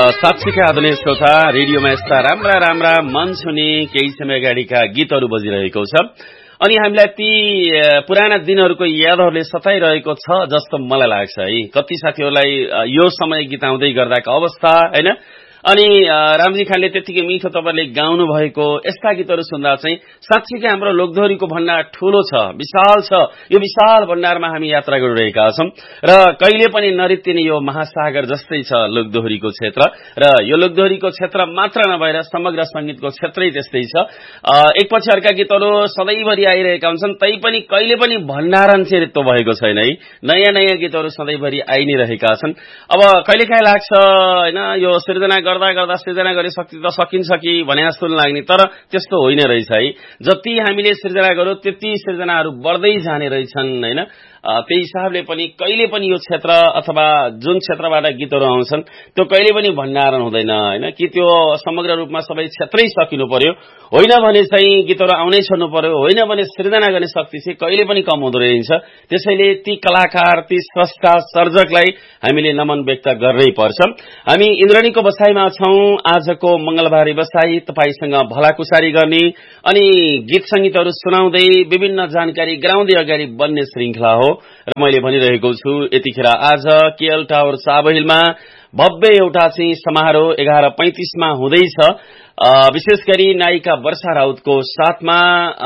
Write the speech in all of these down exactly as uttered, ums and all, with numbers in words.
साक्षीका आधुनिक श्रोता रेडियोमा यस्ता राम्रा राम्रा मन छुने केही समय अगाडिका गीतहरू बजिरहेको छ अनि हामीलाई ती पुराना दिनहरूको यादहरूले सताइरहेको छ जस्तो मलाई लाग्छ है। कति साथीहरूलाई यो समय गीत आउँदै गर्दाको अवस्था हैन अनि रामजी खानले त्यतिकै मिठो तपाईले गाउनु भएको यस्ता गीतहरू सुन्दा चाहिँ साच्चै हाम्रो लोकदोहोरीको भण्डार ठूलो छ, विशाल छ। यो विशाल भण्डारमा हामी यात्रा गरिरहेका छौं र कहिले पनि नरित्तिने यो महासागर जस्तै छ लोकदोहोरीको क्षेत्र र यो लोकदोहोरीको क्षेत्र मात्र नभएर समग्र संगीतको क्षेत्रै त्यस्तै छ। एकपछि अर्का गीतहरू सधैँभरि आइरहेका हुन्छन्, तैपनि कहिले पनि भण्डारण चाहिँ रित्तो भएको छैन है। नयाँ नयाँ गीतहरू सधैँभरि आइ नै रहेका छन्। अब कहिलेकाहीँ लाग्छ हैन यो सृजना गर्दा गर्दा सृजना गरे शक्ति त सकिन्छ कि भने जस्तो लाग्ने, तर त्यस्तो होइन रहेछ है। जति हामीले सृजना गर्यो त्यति सृजनाहरू बढ्दै जाने रहेछन् हैन। त्यही हिसाबले पनि कहिले पनि यो क्षेत्र अथवा जुन क्षेत्रबाट गीतहरू आउँछन् त्यो कहिले पनि भण्डारण हुँदैन हैन कि त्यो समग्र रूपमा सबै क्षेत्रै सकिनु पर्यो, होइन भने चाहिँ गीतहरू आउनै छोड्नु पर्यो, होइन भने सृजना गर्ने शक्ति चाहिँ कहिले पनि कम हुँदो रहेछ। त्यसैले ती कलाकार ती स्रष्टा सर्जकलाई हामीले नमन व्यक्त गर्नै पर्छ। हामी इन्द्रणीको बसाइमा छौं। आजको मंगलबारे बसाई तपाईसँग भलाकुसारी गर्ने अनि गीत संगीतहरू सुनाउँदै विभिन्न जानकारी गराउँदै अगाडि बन्ने श्रृंखला हो र मैले भनिरहेको छु यतिखेर आज केएल टावर साबहिलमा भव्य एउटा चाहिँ समारोह एघार पैंतीस मा हुँदैछ। विशेष गरी नायिका वर्षा राउतको साथमा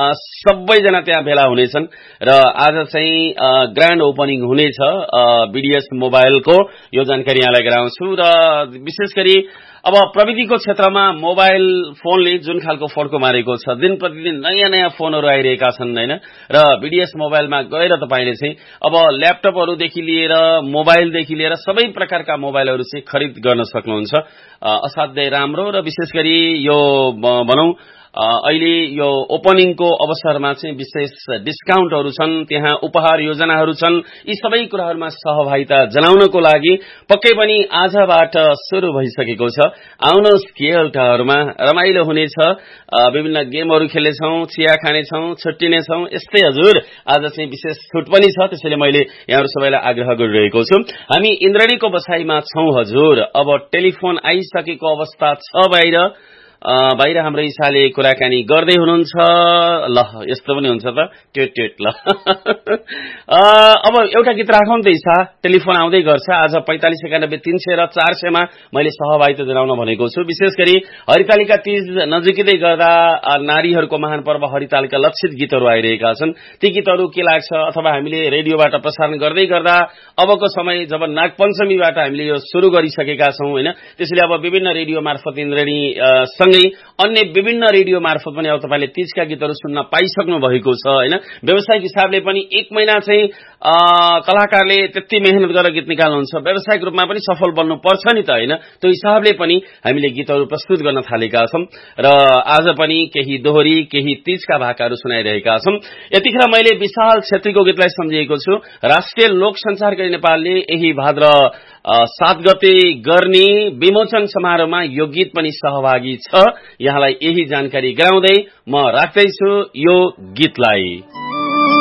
सबैजना त्यहाँ भेला हुनेछन् र आज चाहिँ ग्रान्ड ओपनिङ हुनेछ बीडीएस मोबाइलको। यो जानकारी यहाँलाई गराउँछु र विशेष गरी अब प्रविधिको क्षेत्रमा मोबाइल फोनले जुन खालको फड्को मारेको छ, दिन प्रतिदिन नयाँ नयाँ फोनहरू आइरहेका छन् हैन र बीडीएस मोबाइलमा गएर तपाईले चाहिँ अब ल्यापटपहरूदेखि लिएर मोबाइलदेखि लिएर सबै प्रकारका मोबाइलहरू चाहिँ खरिद गर्न सक्नुहुन्छ। असाध्यै राम्रो र विशेष गरी यो भनौं अहिले यो ओपनिङको अवसरमा चाहिँ विशेष डिस्काउन्टहरू छन्, त्यहाँ उपहार योजनाहरू छन्। यी सबै कुराहरूमा सहभागिता जनाउनको लागि पक्कै पनि आजबाट सुरु भइसकेको छ। आउनुहोस् केएल टावरमा, रमाइलो हुनेछ। विभिन्न गेमहरू खेल्नेछौं, चिया खानेछौं, छुट्टिनेछौं। यस्तै हजुर आज चाहिँ विशेष छुट पनि छ, त्यसैले मैले यहाँहरु सबैलाई आग्रह गरिरहेको छु। हामी इन्द्रणीको बसाइमा छौं हजुर। अब टेलिफोन आइसकेको अवस्था छ बाहिर बाहिर हाम्रो ईशाले कुराकानी गर्दै हुनुहुन्छ। ल यस्तो पनि हुन्छ त टेट टेट ल अब एउटा गीत राखौं त ईशा, टेलिफोन आउँदै गर्छ। आज पैंतालीस एकानब्बे तीन सय र चार सय मा मैले सहभागिता जनाउन भनेको छु। विशेष गरी हरितालिका तीज नजिकै गर्दा नारीहरूको महान पर्व हरितालिका लक्षित गीतहरू आइरहेका छन्। ती गीतहरू के लाग्छ अथवा हामीले रेडियोबाट प्रसारण गर्दै गर्दा अबको समय जब नागपञ्चमीबाट हामीले यो सुरु गरिसकेका छौं हैन, त्यसैले अब विभिन्न रेडियो मार्फत इन्द्रणी सँगै अन्य विभिन्न रेडियो मार्फत पनि अब तपाईले तीजका गीतहरू सुन्न पाइसक्नु भएको छ हैन। व्यावसायिक हिसाबले पनि एक महिना चाहिँ कलाकारले त्यति मेहनत गरेर गीत निकाल्नुहुन्छ, व्यावसायिक रूपमा पनि सफल बन्नु पर्छ नि त हैन। त्यो हिसाबले पनि हामीले गीतहरू प्रस्तुत गर्न थालेका छौं र आज पनि केही दोहोरी केही तीजका भाकाहरू सुनाइरहेका छौं। यतिखेर मैले विशाल क्षेत्रीको गीतलाई सम्झिएको छु। राष्ट्रिय लोक संचारकारी नेपालले यही भाद्र सात गते गर्ने विमोचन समारोहमा यो गीत पनि सहभागी छ। यहाँलाई यही जानकारी गराउँदै म राख्दैछु यो गीतलाई।